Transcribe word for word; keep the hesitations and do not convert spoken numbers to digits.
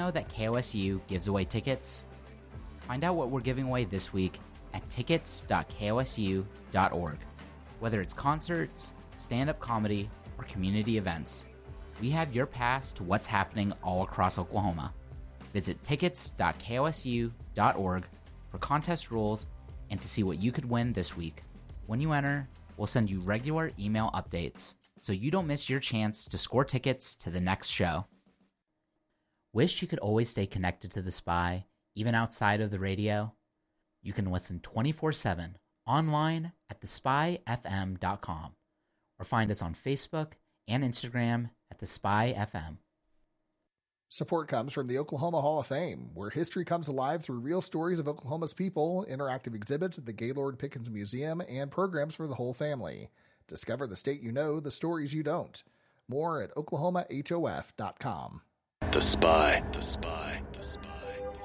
know that K O S U gives away tickets? Find out what we're giving away this week at tickets dot k o s u dot org. Whether it's concerts, stand-up comedy, or community events, we have your pass to what's happening all across Oklahoma. Visit tickets dot k o s u dot org for contest rules and to see what you could win this week. When you enter, we'll send you regular email updates so you don't miss your chance to score tickets to the next show. Wish you could always stay connected to The Spy, even outside of the radio? You can listen twenty-four seven online at the spy f m dot com or find us on Facebook and Instagram at The Spy F M. Support comes from the Oklahoma Hall of Fame, where history comes alive through real stories of Oklahoma's people, interactive exhibits at the Gaylord Pickens Museum, and programs for the whole family. Discover the state you know, the stories you don't. More at oklahoma hof dot com. The Spy. The Spy.